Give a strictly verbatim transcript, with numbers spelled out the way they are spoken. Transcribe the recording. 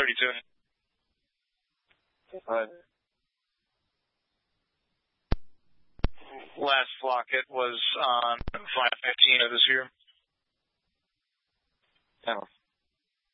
thirty-two. Right. Last flock it was on five fifteen of this year. Yeah.